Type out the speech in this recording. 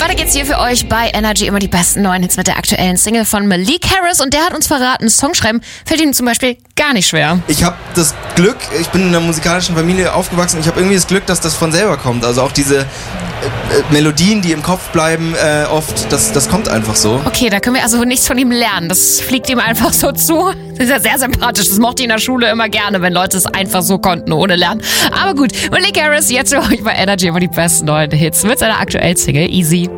Weiter geht's hier für euch bei Energy, immer die besten neuen Hits mit der aktuellen Single von Malik Harris. Und der hat uns verraten, Songschreiben fällt ihm zum Beispiel gar nicht schwer. Ich habe das Glück, ich bin in einer musikalischen Familie aufgewachsen, ich habe irgendwie das Glück, dass das von selber kommt. Also auch diese Melodien, die im Kopf bleiben oft, das kommt einfach so. Okay, da können wir also nichts von ihm lernen. Das fliegt ihm einfach so zu. Das ist ja sehr sympathisch. Das mochte ich in der Schule immer gerne, wenn Leute es einfach so konnten, ohne Lernen. Aber gut, Malik Harris, jetzt für euch bei Energy immer die besten neuen Hits mit seiner aktuellen Single Easy.